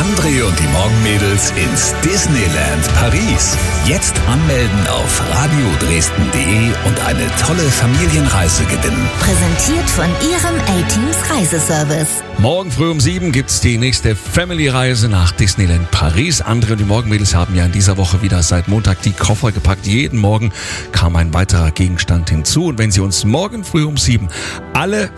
André und die Morgenmädels ins Disneyland Paris. Jetzt anmelden auf radiodresden.de und eine tolle Familienreise gewinnen. Präsentiert von Ihrem A-Teams Reiseservice. Morgen früh um 7 gibt's die nächste Family-Reise nach Disneyland Paris. André und die Morgenmädels haben ja in dieser Woche wieder seit Montag die Koffer gepackt. Jeden Morgen kam ein weiterer Gegenstand hinzu. Und wenn Sie uns morgen früh um 7 alle